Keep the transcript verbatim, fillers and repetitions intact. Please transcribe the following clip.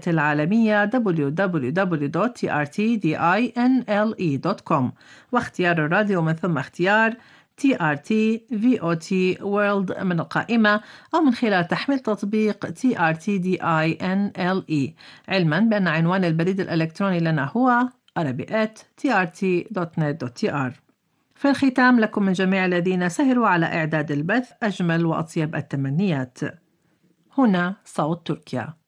العالمية دبليو دبليو دبليو دوت تي آر تي دينله دوت كوم، واختيار الراديو من ثم اختيار تي آر تي في أو تي World من القائمة، أو من خلال تحميل تطبيق تي آر تي دينله، علما بأن عنوان البريد الإلكتروني لنا هو arabic at تي آر تي دوت نت دوت تي آر. في الختام، لكم من جميع الذين سهروا على إعداد البث أجمل وأطيب التمنيات. هنا صوت تركيا.